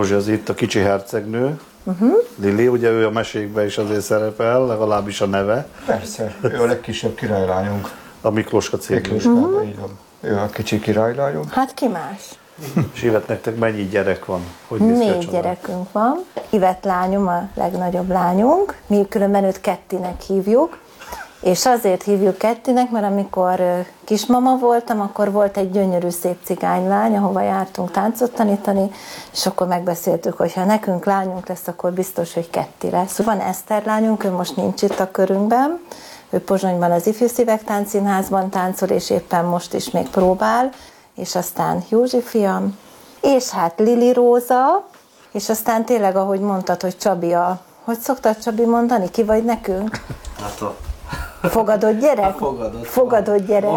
Józsi az itt a kicsi hercegnő, Lili, ugye ő a mesékben is azért szerepel, legalábbis a neve. Persze, ő a legkisebb királylányunk. A Miklóska című. Miklóskában, így van. Ő a kicsi királylányunk. Hát ki más? És Ivett, nektek mennyi gyerek van? Hogy néz ki a 4 család? gyerekünk van. Ivett lányom a legnagyobb lányunk, mi különben őt Kettinek hívjuk. És azért hívjuk Kettinek, mert amikor kismama voltam, akkor volt egy gyönyörű szép cigánylány, ahova jártunk táncot tanítani, és akkor megbeszéltük, hogy ha nekünk lányunk lesz, akkor biztos, hogy Ketti lesz. Van Eszter lányunk, ő most nincs itt a körünkben, ő Pozsonyban az Ifjú Szívek Táncszínházban táncol, és éppen most is még próbál, és aztán Józsi fiam, és hát Lili Róza, és aztán tényleg, ahogy mondtad, hogy Csabi hogy szoktad Csabi mondani, ki vagy nekünk? Hát a... Fogadott gyerek? Fogadott gyerek.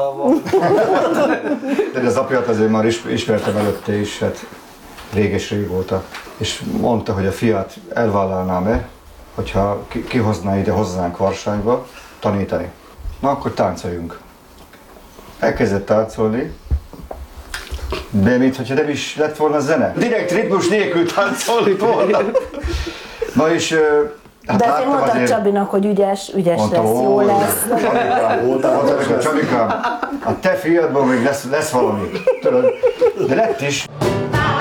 De az apját azért már ismertem előtte is, hát régóta. És mondta, hogy a fiát elvállalnám-e, hogyha kihozná ide hozzánk Varsányba tanítani. Na akkor táncoljunk. Elkezdett táncolni, de mintha nem is lett volna zene. Direkt ritmus nélkül táncolni volna. Na és... Hát de én mondtam Csabinak, hogy ügyes mondtam, lesz, jó lesz. Csabikám, a te fiadból még lesz valami. Tudod? De lett is.